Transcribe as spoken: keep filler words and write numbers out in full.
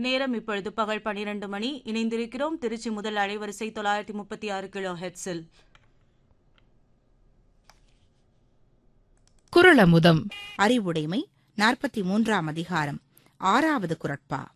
நேரம் இப்பொழுது பகல் பனிரெண்டு மணி. இணைந்திருக்கிறோம் திருச்சி முதல் அலைவரிசை தொள்ளாயிரத்தி முப்பத்தி ஆறு கிலோ ஹெட்ஸில். குறளமுதம் அறிவுடைமை நாற்பத்தி மூன்றாம் அதிகாரம் ஆறாவது குறட்பா.